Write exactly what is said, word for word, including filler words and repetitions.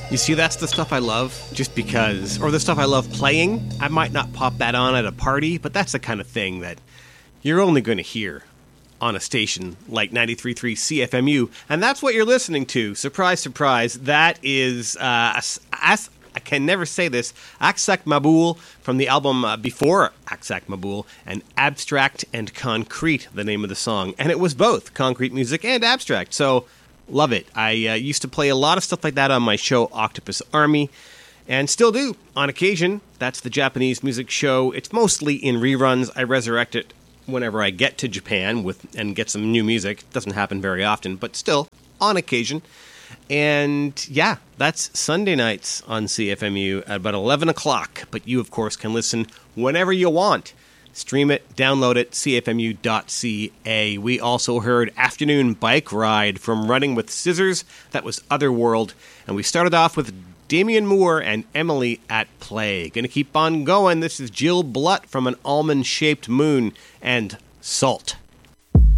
You see, that's the stuff I love, just because, or the stuff I love playing. I might not pop that on at a party, but that's the kind of thing that you're only going to hear on a station like ninety-three point three C F M U, and that's what you're listening to. Surprise, surprise, that is, uh, as, as, I can never say this, Aksak Maboul from the album uh, before Aksak Maboul, and Abstract and Concrete, the name of the song. And it was both concrete music and abstract, so love it. I uh, used to play a lot of stuff like that on my show, Octopus Army, and still do, on occasion. That's the Japanese music show. It's mostly in reruns. I resurrect it whenever I get to Japan with and get some new music. It doesn't happen very often, but still, on occasion. And yeah, that's Sunday nights on C F M U at about eleven o'clock. But you, of course, can listen whenever you want. Stream it, download it, c f m u dot c a. We also heard Afternoon Bike Ride from Running with Scissors. That was Otherworld. And we started off with Damian Moore and Emily at Play. Gonna keep on going. This is Jill Blutt from An Almond-Shaped Moon and Salt.